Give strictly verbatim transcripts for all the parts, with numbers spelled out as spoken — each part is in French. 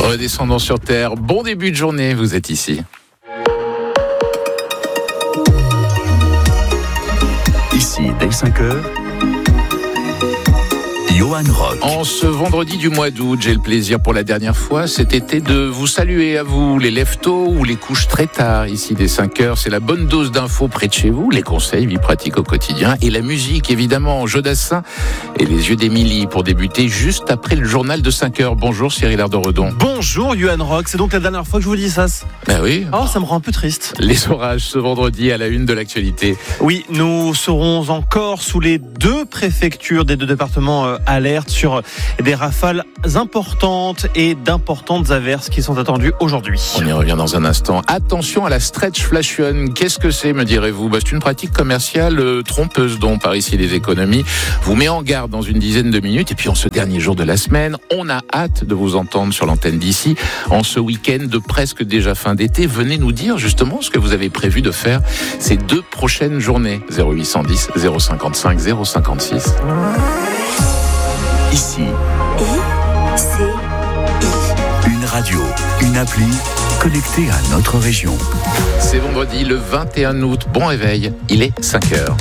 Redescendons sur Terre. Bon début de journée, vous êtes ici. Ici, dès cinq heures, Johan Rock. En ce vendredi du mois d'août, j'ai le plaisir pour la dernière fois cet été de vous saluer à vous, les lève-tôt ou les couches très tard. Ici, dès cinq heures, c'est la bonne dose d'infos près de chez vous, les conseils, vie pratique au quotidien et la musique, évidemment, Jodassin et les yeux d'Émilie pour débuter juste après le journal de cinq heures. Bonjour Cyril Ardo-Redon. Bonjour Johan Rock, c'est donc la dernière fois que je vous dis ça. Ben oui. Oh, ça me rend un peu triste. Les orages ce vendredi à la une de l'actualité. Oui, nous serons encore sous les deux préfectures des deux départements euh, alerte sur des rafales importantes et d'importantes averses qui sont attendues aujourd'hui. On y revient dans un instant. Attention à la stretchflation. Qu'est-ce que c'est, me direz-vous ? Bah, c'est une pratique commerciale euh, trompeuse dont par ici les économies vous met en garde dans une dizaine de minutes. Et puis en ce dernier jour de la semaine, on a hâte de vous entendre sur l'antenne d'ici. En ce week-end de presque déjà fin d'été, venez nous dire justement ce que vous avez prévu de faire ces deux prochaines journées. zéro huit cent dix, zéro cinquante-cinq, zéro cinquante-six. Ici, I, C, I. une radio, une appli connectée à notre région. C'est vendredi le vingt et un août. Bon réveil, il est cinq heures.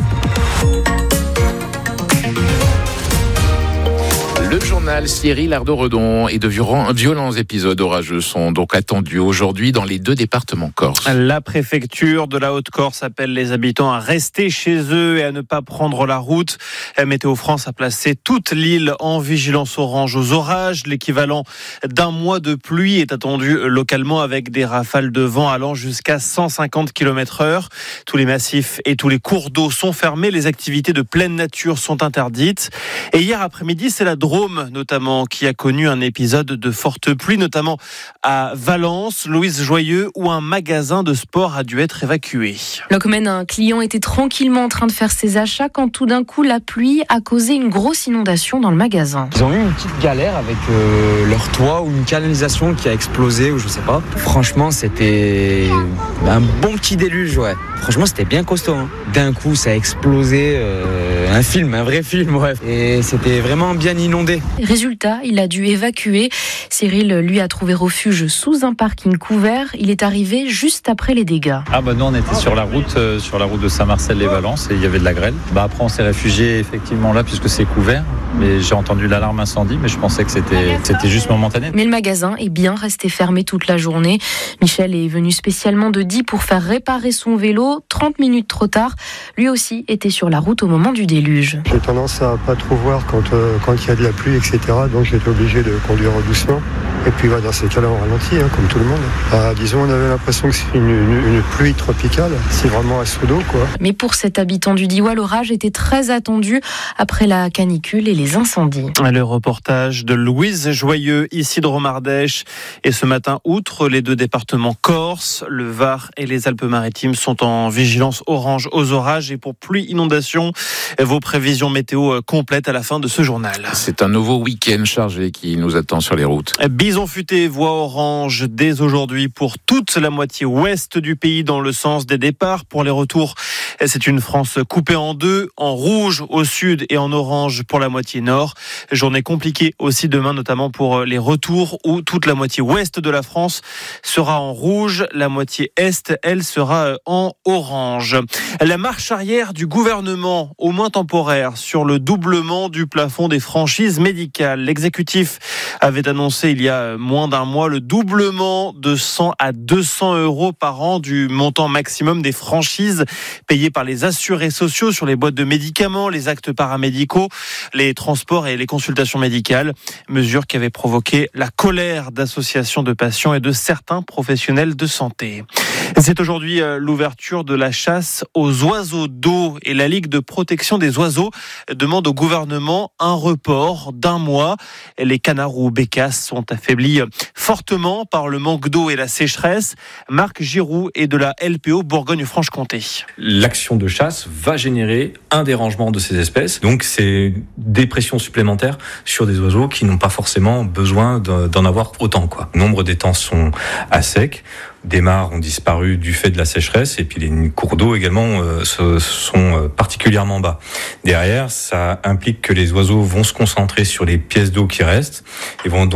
Le journal Cyril Ardo-Redon et de violents épisodes orageux sont donc attendus aujourd'hui dans les deux départements corses. La préfecture de la Haute-Corse appelle les habitants à rester chez eux et à ne pas prendre la route. Météo France a placé toute l'île en vigilance orange aux orages. L'équivalent d'un mois de pluie est attendu localement avec des rafales de vent allant jusqu'à cent cinquante kilomètres heure. Tous les massifs et tous les cours d'eau sont fermés. Les activités de pleine nature sont interdites. Et hier après-midi, c'est la Drôme notamment qui a connu un épisode de forte pluie, notamment à Valence, Louise Joyeux, où un magasin de sport a dû être évacué. Locmen, un client était tranquillement en train de faire ses achats quand tout d'un coup la pluie a causé une grosse inondation dans le magasin. Ils ont eu une petite galère avec euh, leur toit ou une canalisation qui a explosé ou je sais pas. Franchement, c'était un bon petit déluge, ouais. Franchement, c'était bien costaud. Hein. D'un coup, ça a explosé. Euh, un film, un vrai film, ouais. Et c'était vraiment bien inondé. Résultat, il a dû évacuer. Cyril, lui, a trouvé refuge sous un parking couvert. Il est arrivé juste après les dégâts. Ah bah nous, on était sur la route, euh, sur la route de Saint-Marcel-les-Valences et il y avait de la grêle. Bah après, on s'est réfugié effectivement là puisque c'est couvert. Mais j'ai entendu l'alarme incendie, mais je pensais que c'était, c'était juste momentané. Mais le magasin est bien resté fermé toute la journée. Michel est venu spécialement de Die pour faire réparer son vélo. trente minutes trop tard, lui aussi était sur la route au moment du déluge. J'ai tendance à pas trop voir quand euh, quand il y a de la pluie, et cetera. Donc j'étais obligé de conduire doucement. Et puis bah, dans ces cas-là, on ralentit, hein, comme tout le monde. Bah, disons, on avait l'impression que c'est une, une, une pluie tropicale. C'est vraiment un seau d'eau, quoi. Mais pour cet habitant du Diois, l'orage était très attendu après la canicule et les incendies. Le reportage de Louise Joyeux, ici de Romardèche. Et ce matin, outre les deux départements corse, le Var et les Alpes-Maritimes sont en vigilance orange aux orages et pour pluie inondation. Vos prévisions météo complètes à la fin de ce journal. C'est un nouveau week-end chargé qui nous attend sur les routes. Bison futé, voie orange dès aujourd'hui pour toute la moitié ouest du pays dans le sens des départs. Pour les retours, c'est une France coupée en deux, en rouge au sud et en orange pour la moitié nord. Journée compliquée aussi demain, notamment pour les retours où toute la moitié ouest de la France sera en rouge. La moitié est, elle, sera en orange. La marche arrière du gouvernement, au moins temporaire, sur le doublement du plafond des franchises médicales. L'exécutif avait annoncé il y a moins d'un mois le doublement de cent à deux cents euros par an du montant maximum des franchises payées par les assurés sociaux sur les boîtes de médicaments, les actes paramédicaux, les transports et les consultations médicales. Mesure qui avait provoqué la colère d'associations de patients et de certains professionnels de santé. C'est aujourd'hui l'ouverture de la chasse aux oiseaux d'eau et la Ligue de protection des oiseaux demande au gouvernement un report d'un mois. Les canards ou bécasses sont affaiblis fortement par le manque d'eau et la sécheresse. Marc Giroux est de la L P O Bourgogne-Franche-Comté. L'action de chasse va générer un dérangement de ces espèces. Donc c'est des pressions supplémentaires sur des oiseaux qui n'ont pas forcément besoin d'en avoir autant, quoi. Le nombre d'étangs sont à sec. Des mares ont disparu du fait de la sécheresse et puis les cours d'eau également euh, se, sont particulièrement bas. Derrière, ça implique que les oiseaux vont se concentrer sur les pièces d'eau qui restent et vont donc être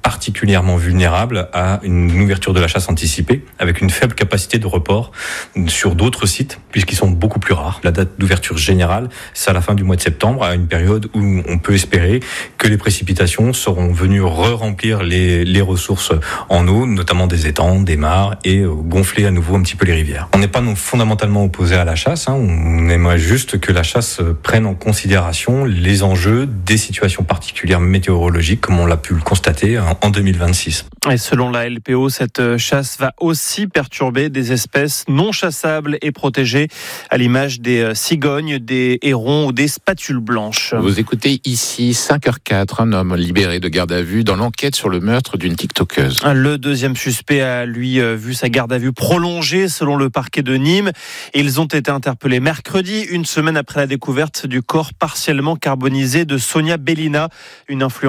particulièrement vulnérables à une ouverture de la chasse anticipée, avec une faible capacité de report sur d'autres sites, puisqu'ils sont beaucoup plus rares. La date d'ouverture générale, c'est à la fin du mois de septembre, à une période où on peut espérer que les précipitations seront venues re-remplir les, les ressources en eau, notamment des étangs, des mares, et gonfler à nouveau un petit peu les rivières. On n'est pas non fondamentalement opposé à la chasse, hein. On aimerait juste que la chasse prenne en considération les enjeux des situations particulières météorologiques, comme on l'a pu le constater en deux mille vingt-six. Et selon la L P O, cette chasse va aussi perturber des espèces non chassables et protégées, à l'image des cigognes, des hérons ou des spatules blanches. Vous écoutez ici cinq heures quatre, un homme libéré de garde à vue dans l'enquête sur le meurtre d'une TikTokeuse. Le deuxième suspect a, lui, vu sa garde à vue prolongée selon le parquet de Nîmes. Ils ont été interpellés mercredi, une semaine après la découverte du corps partiellement carbonisé de Sonia Bellina, une influenceuse